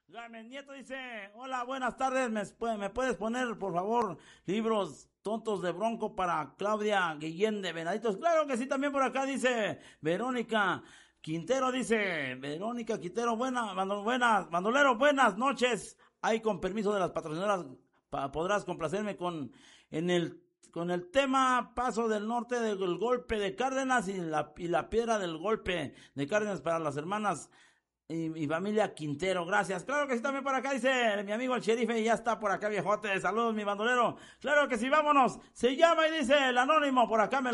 Gámez Nieto dice, hola, buenas tardes, ¿me puedes poner, por favor, libros tontos de Bronco para Claudia Guillén de Venaditos? Claro que sí, también por acá dice Verónica Quintero, dice Verónica Quintero, buenas, bandolero, buenas noches. Ahí con permiso de las patrocinadoras podrás complacerme en el con el tema Paso del Norte del golpe de Cárdenas y la piedra del golpe de Cárdenas para las hermanas y familia Quintero, gracias. Claro que sí, también por acá dice mi amigo el sheriff, ya está por acá, viejote. Saludos, mi bandolero. Claro que sí, vámonos. Se llama y dice el anónimo, por acá me